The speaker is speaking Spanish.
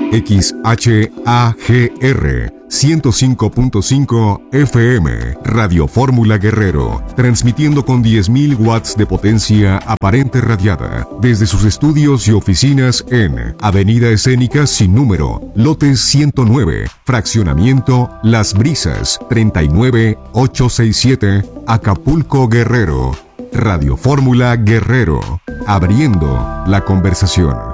XHAGR 105.5 FM, Radio Fórmula Guerrero, transmitiendo con 10.000 watts de potencia aparente radiada, desde sus estudios y oficinas en Avenida Escénica sin número, lote 109, fraccionamiento Las Brisas, 39867, Acapulco, Guerrero. Radio Fórmula Guerrero, abriendo la conversación.